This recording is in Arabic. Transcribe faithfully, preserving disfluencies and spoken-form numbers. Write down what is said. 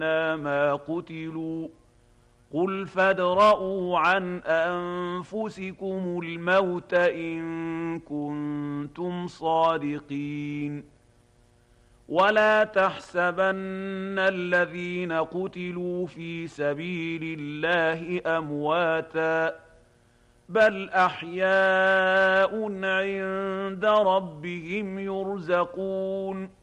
ما قتلوا قل فادرءوا عن أنفسكم الموت إن كنتم صادقين ولا تحسبن الذين قتلوا في سبيل الله أمواتا بل أحياء عند ربهم يرزقون